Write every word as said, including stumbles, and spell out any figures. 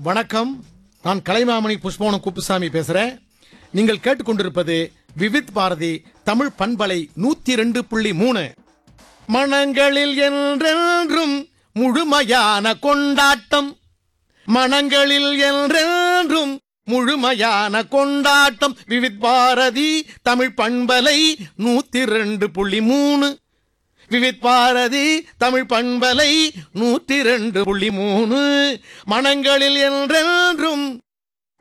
வணக்கம், நான் கலைமாமணி புஷ்பவனம் குப்புசாமி பேசுறேன். நீங்கள் கேட்டுக்கொண்டிருப்பது விவித் பாரதி தமிழ் பண்பலை நூத்தி ரெண்டு புள்ளி மூணு. மனங்களில் என்றென்றும் முழுமையான கொண்டாட்டம், மனங்களில் என்றென்றும் முழுமையான கொண்டாட்டம். விவித் பாரதி தமிழ் பண்பலை நூத்தி ரெண்டு புள்ளி மூணு. விவித் பாரதி தமிழ் பண்பலை நூற்றி ரெண்டு புள்ளி மூணு. மனங்களில் என்றென்றும்